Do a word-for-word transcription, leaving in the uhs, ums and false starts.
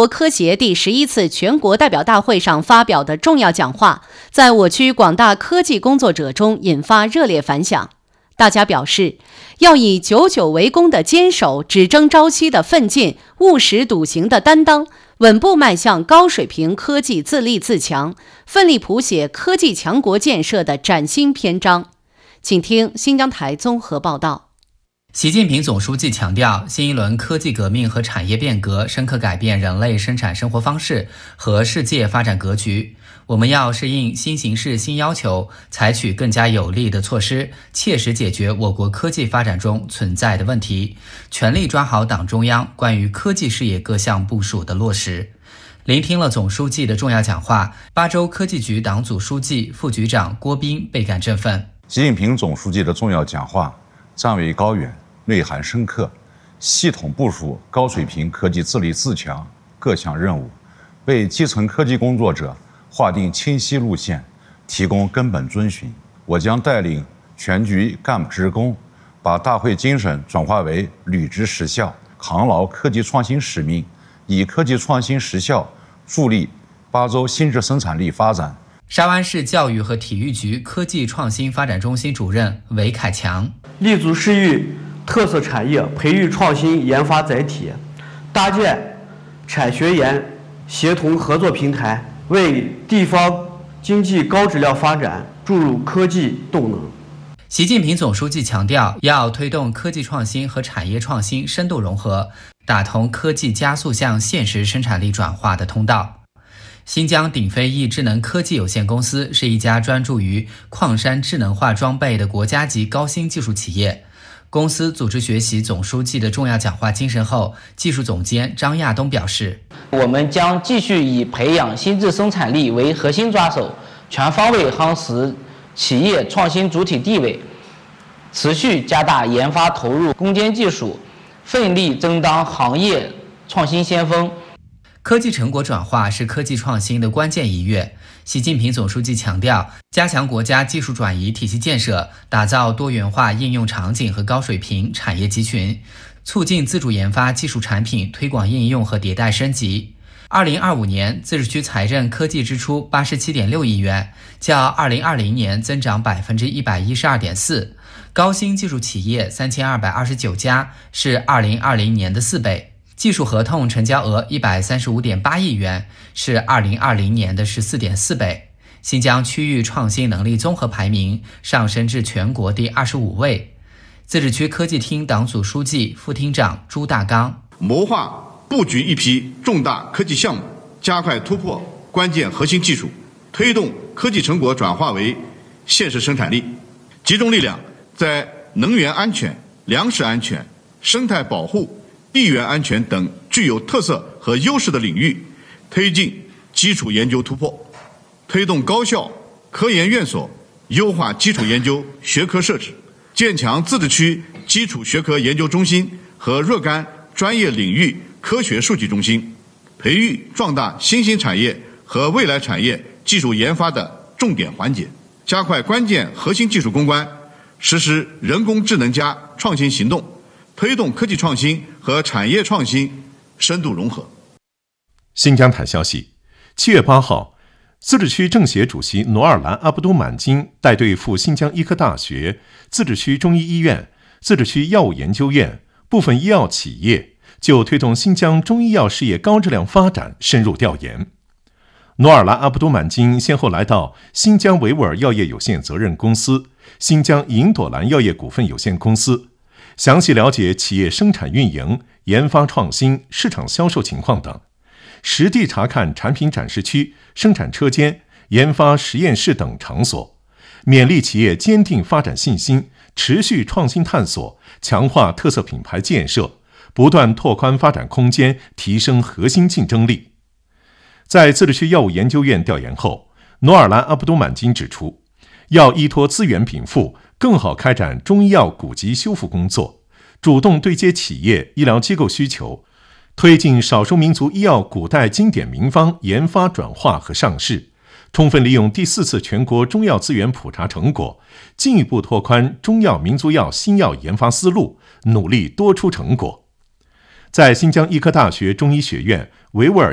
国科协第十一次全国代表大会上发表的重要讲话，在我区广大科技工作者中引发热烈反响。大家表示，要以久久为功的坚守、只争朝夕的奋进、务实笃行的担当，稳步迈向高水平科技自立自强，奋力谱写科技强国建设的崭新篇章。请听新疆台综合报道。 习近平总书记强调，新一轮科技革命和产业变革深刻改变人类生产生活方式和世界发展格局。我们要适应新形势新要求，采取更加有力的措施，切实解决我国科技发展中存在的问题，全力抓好党中央关于科技事业各项部署的落实。聆听了总书记的重要讲话，巴州科技局党组书记、副局长郭斌倍感振奋。 习近平总书记的重要讲话站位高远，内涵深刻，系统部署高水平科技自立自强各项任务，为基层科技工作者划定清晰路线，提供根本遵循。我将带领全局干部职工，把大会精神转化为履职实效，扛牢科技创新使命，以科技创新实效助力巴州新质生产力发展。 沙湾市教育和体育局科技创新发展中心主任韦凯强， 立足市域特色产业，培育创新研发载体，搭建产学研协同合作平台，为地方经济高质量发展注入科技动能。 习近平总书记强调，要推动科技创新和产业创新深度融合，打通科技加速向现实生产力转化的通道。新疆鼎飞翼智能科技有限公司是一家专注于矿山智能化装备的国家级高新技术企业。公司组织学习总书记的重要讲话精神后，技术总监张亚东表示， 我们将继续以培养新质生产力为核心抓手，全方位夯实企业创新主体地位，持续加大研发投入攻坚技术，奋力争当行业创新先锋。 科技成果转化是科技创新的关键一跃。习近平总书记强调，加强国家技术转移体系建设，打造多元化应用场景和高水平产业集群，促进自主研发技术产品推广应用和迭代升级。二零二五年，自治区财政科技支出八十七点六亿元，较二零二零年增长百分之一百一十二点四，高新技术企业三千二百二十九家，是二零二零年的四倍。技术合同成交额一百三十五点八亿元，是二零二零年的十四点四倍。新疆区域创新能力综合排名上升至全国第二十五位。自治区科技厅党组书记、副厅长朱大刚， 谋划布局一批重大科技项目，加快突破关键核心技术，推动科技成果转化为现实生产力，集中力量在能源安全、粮食安全、生态保护、地缘安全等具有特色和优势的领域推进基础研究突破，推动高校科研院所优化基础研究学科设置，建强自治区基础学科研究中心和若干专业领域科学数据中心，培育壮大新兴产业和未来产业技术研发的重点环节，加快关键核心技术攻关，实施人工智能加创新行动，推动科技创新和产业创新深度融合。 新疆台消息，七月八号，自治区政协主席努尔兰阿卜都满金带队赴新疆医科大学、自治区中医医院、自治区药物研究院、部分医药企业就推动新疆中医药事业高质量发展深入调研。努尔兰阿卜都满金先后来到新疆维吾尔药业有限责任公司、新疆银朵兰药业股份有限公司，详细了解企业生产运营、研发创新、市场销售情况等，实地查看产品展示区、生产车间、研发实验室等场所，勉励企业坚定发展信心，持续创新探索，强化特色品牌建设，不断拓宽发展空间，提升核心竞争力。在自治区药物研究院调研后，努尔兰阿卜都满金指出，要依托资源禀赋，更好开展中医药古籍修复工作，主动对接企业、医疗机构需求，推进少数民族医药古代经典名方研发转化和上市，充分利用第四次全国中药资源普查成果，进一步拓宽中药民族药新药研发思路，努力多出成果。在新疆医科大学中医学院维吾尔